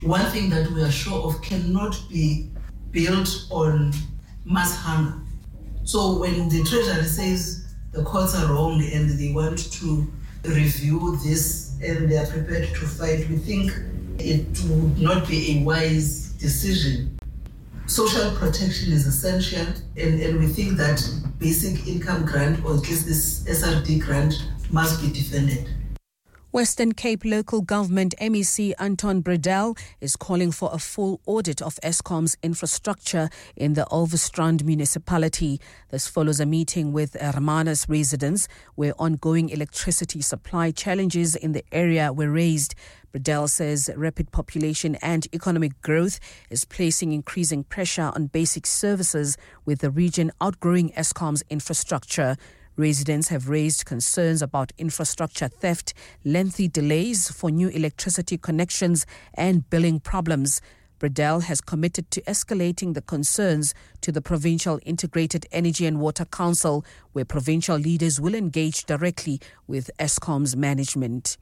One thing that we are sure of cannot be built on mass hunger. So when the Treasury says the courts are wrong and they want to review this and they are prepared to fight, we think it would not be a wise decision. Social protection is essential, and we think that basic income grant, or at least this SRD grant, must be defended. Western Cape Local Government MEC Anton Bredell is calling for a full audit of Eskom's infrastructure in the Overstrand municipality. This follows a meeting with Hermanus residents where ongoing electricity supply challenges in the area were raised. Bredell says rapid population and economic growth is placing increasing pressure on basic services, with the region outgrowing Eskom's infrastructure. Residents have raised concerns about infrastructure theft, lengthy delays for new electricity connections, and billing problems. Bredell has committed to escalating the concerns to the Provincial Integrated Energy and Water Council, where provincial leaders will engage directly with Eskom's management.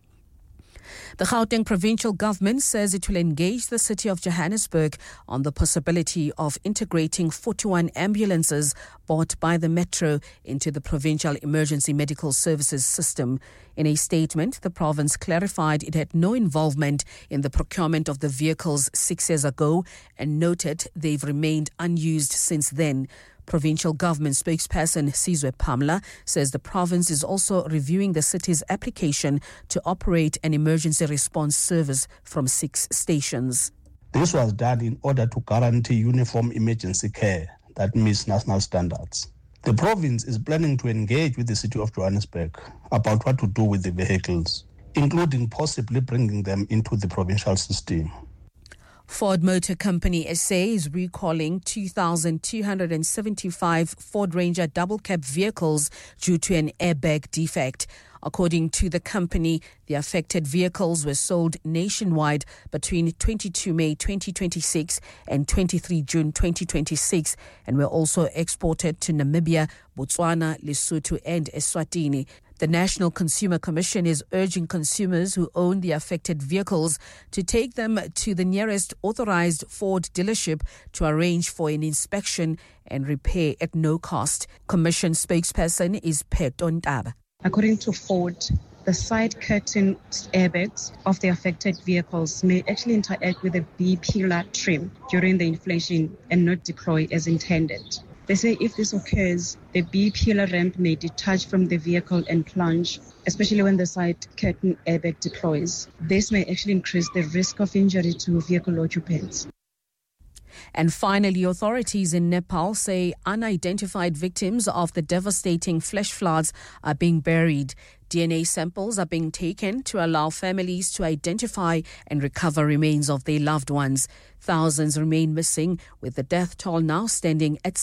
The Gauteng provincial government says it will engage the city of Johannesburg on the possibility of integrating 41 ambulances bought by the Metro into the provincial emergency medical services system. In a statement, the province clarified it had no involvement in the procurement of the vehicles 6 years ago and noted they've remained unused since then. Provincial government spokesperson Sizwe Pamla says the province is also reviewing the city's application to operate an emergency response service from 6 stations. This was done in order to guarantee uniform emergency care that meets national standards. The province is planning to engage with the city of Johannesburg about what to do with the vehicles, including possibly bringing them into the provincial system. Ford Motor Company SA is recalling 2,275 Ford Ranger double-cab vehicles due to an airbag defect. According to the company, the affected vehicles were sold nationwide between 22 May 2026 and 23 June 2026 and were also exported to Namibia, Botswana, Lesotho and Eswatini. The National Consumer Commission is urging consumers who own the affected vehicles to take them to the nearest authorized Ford dealership to arrange for an inspection and repair at no cost. Commission spokesperson is Peton Tab. According to Ford, the side curtain airbags of the affected vehicles may actually interact with the B-pillar trim during the inflation and not deploy as intended. They say if this occurs, the B-pillar ramp may detach from the vehicle and plunge, especially when the side curtain airbag deploys. This may actually increase the risk of injury to vehicle occupants. And finally, authorities in Nepal say unidentified victims of the devastating flash floods are being buried. DNA samples are being taken to allow families to identify and recover remains of their loved ones. Thousands remain missing, with the death toll now standing at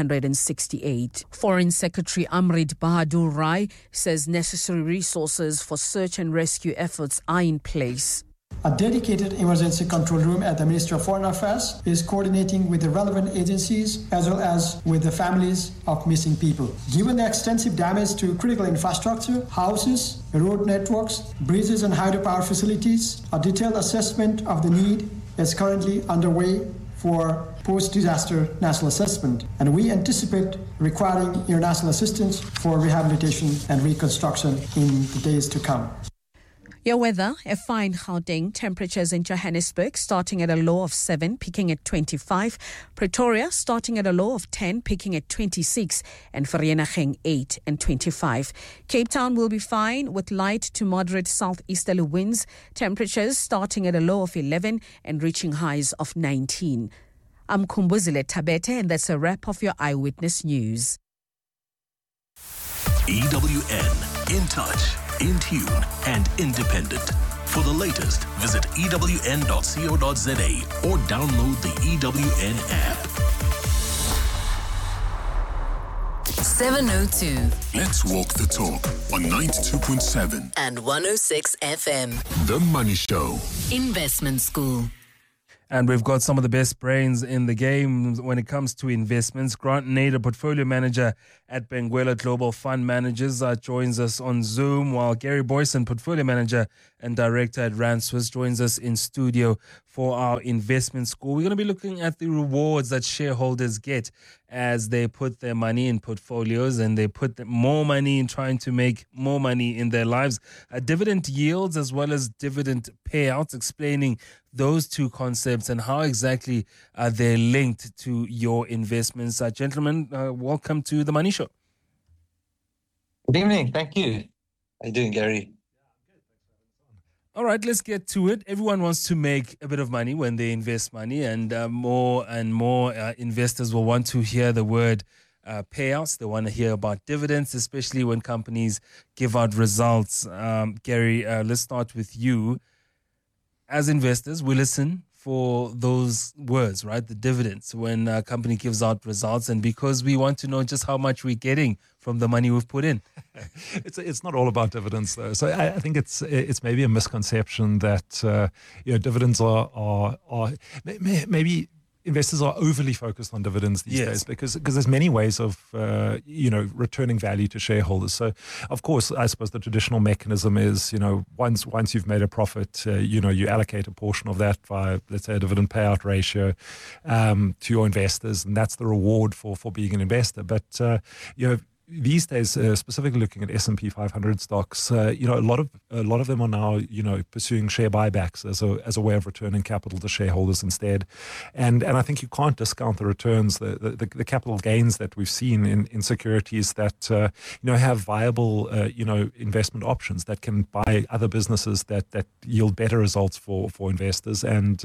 768. Foreign Secretary Amrit Bahadur Rai says necessary resources for search and rescue efforts are in place. A dedicated emergency control room at the Ministry of Foreign Affairs is coordinating with the relevant agencies as well as with the families of missing people. Given the extensive damage to critical infrastructure, houses, road networks, bridges and hydropower facilities, a detailed assessment of the need is currently underway for post-disaster national assessment, and we anticipate requiring international assistance for rehabilitation and reconstruction in the days to come. Your weather, a fine Gauteng, temperatures in Johannesburg starting at a low of 7, peaking at 25. Pretoria starting at a low of 10, peaking at 26. And Vereeniging 8 and 25. Cape Town will be fine with light to moderate southeasterly winds. Temperatures starting at a low of 11 and reaching highs of 19. I'm Kumbuzile Tabete, and that's a wrap of your Eyewitness News. EWN, in touch, in tune and independent. For the latest, visit ewn.co.za or download the EWN app. 7:02. Let's walk the talk on 92.7 and 106 FM. The Money Show. Investment School. And we've got some of the best brains in the game when it comes to investments. Grant Nader, portfolio manager at Benguela Global Fund Managers, joins us on Zoom, while Gary Boyson, portfolio manager and Director at Rand Swiss, joins us in studio for our investment school. We're going to be looking at the rewards that shareholders get as they put their money in portfolios and they put more money in trying to make more money in their lives. Dividend yields as well as dividend payouts, explaining those two concepts and how exactly they're linked to your investments. Gentlemen, welcome to The Money Show. Good evening. Thank you. How you doing, Gary? All right, let's get to it. Everyone wants to make a bit of money when they invest money, and more investors will want to hear the word payouts. They want to hear about dividends, especially when companies give out results. Gary, let's start with you. As investors, we listen for those words, right? The dividends, when a company gives out results, and because we want to know just how much we're getting from the money we've put in. It's not all about dividends, though. So I think it's maybe a misconception that dividends are maybe investors are overly focused on dividends these days because there's many ways of returning value to shareholders. So of course, I suppose the traditional mechanism is once you've made a profit, you allocate a portion of that via, let's say, a dividend payout ratio to your investors, and that's the reward for being an investor. But these days, specifically looking at S&P 500 stocks, a lot of them are now, pursuing share buybacks as a way of returning capital to shareholders instead, and I think you can't discount the returns, the capital gains that we've seen in securities that have viable investment options that can buy other businesses that yield better results for investors, and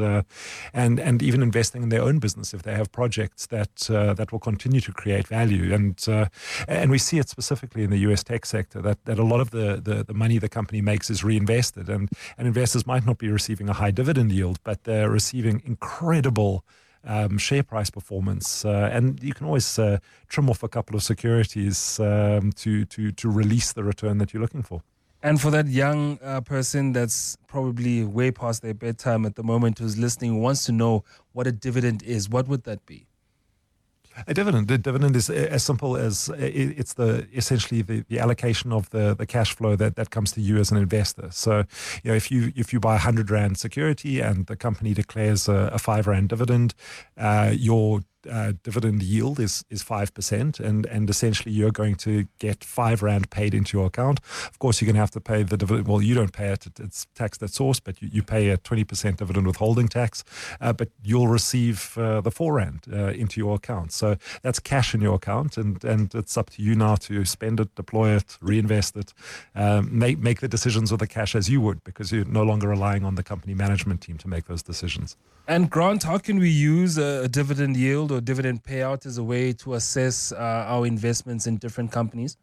even investing in their own business if they have projects that will continue to create value, and we see it specifically in the US tech sector that a lot of the money the company makes is reinvested, and investors might not be receiving a high dividend yield, but they're receiving incredible share price performance, and you can always trim off a couple of securities to release the return that you're looking for. And for that young person that's probably way past their bedtime at the moment who's listening, wants to know what a dividend is, what would that be? A dividend is as simple as it's essentially the allocation of the cash flow that comes to you as an investor. So, if you buy 100 Rand security and the company declares a 5 Rand dividend, your dividend yield is 5%, and essentially you're going to get 5 Rand paid into your account. Of course, you're going to have to pay the dividend. Well, you don't pay it; it's taxed at source, but you pay a 20% dividend withholding tax. But you'll receive the 4 Rand into your account. So that's cash in your account, and it's up to you now to spend it, deploy it, reinvest it, make the decisions with the cash as you would, because you're no longer relying on the company management team to make those decisions. And Grant, how can we use a dividend yield or dividend payout as a way to assess our investments in different companies?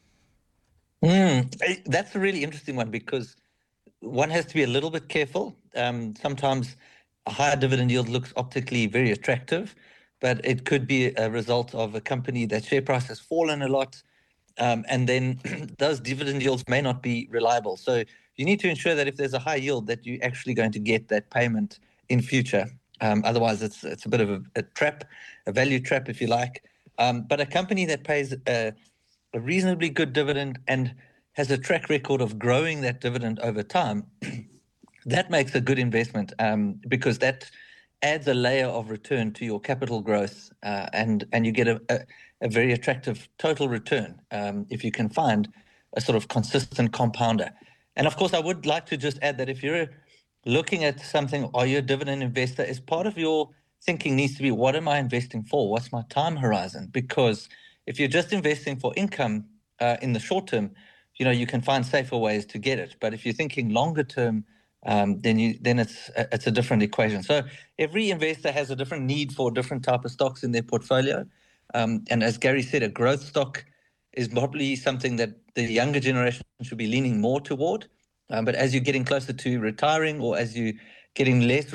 That's a really interesting one, because one has to be a little bit careful. Sometimes a higher dividend yield looks optically very attractive, but it could be a result of a company that share price has fallen a lot, and then those dividend yields may not be reliable. So you need to ensure that if there's a high yield, that you're actually going to get that payment in future. Otherwise, it's a bit of a trap, a value trap, if you like. But a company that pays a reasonably good dividend and has a track record of growing that dividend over time, that makes a good investment, because that adds a layer of return to your capital growth, and you get a very attractive total return if you can find a sort of consistent compounder. And of course, I would like to just add that if you're looking at something, are you a dividend investor, as part of your thinking needs to be, what am I investing for? What's my time horizon? Because if you're just investing for income in the short term, you can find safer ways to get it. But if you're thinking longer term, then it's a different equation. So every investor has a different need for different type of stocks in their portfolio. And as Gary said, a growth stock is probably something that the younger generation should be leaning more toward. But as you're getting closer to retiring, or as you're getting less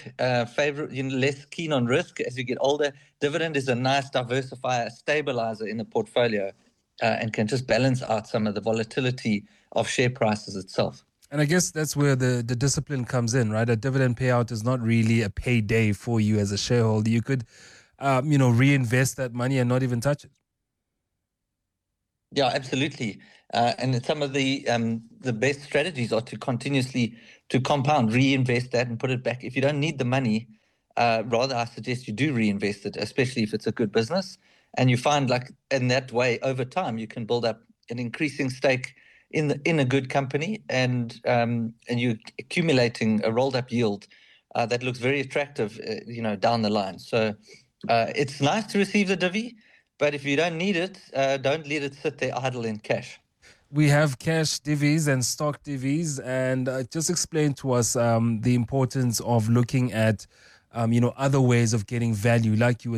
less keen on risk as you get older, dividend is a nice diversifier, stabilizer in the portfolio, and can just balance out some of the volatility of share prices itself. And I guess that's where the discipline comes in, right? A dividend payout is not really a payday for you as a shareholder. You could, reinvest that money and not even touch it. Yeah, absolutely. And some of the best strategies are to continuously to compound, reinvest that, and put it back. If you don't need the money, rather I suggest you do reinvest it, especially if it's a good business. And you find, like, in that way, over time, you can build up an increasing stake in a good company, and you're accumulating a rolled up yield that looks very attractive, down the line. So it's nice to receive the divvy, but if you don't need it, don't let it sit there idle in cash. We have cash divvies and stock divvies, and just explain to us the importance of looking at other ways of getting value, like you were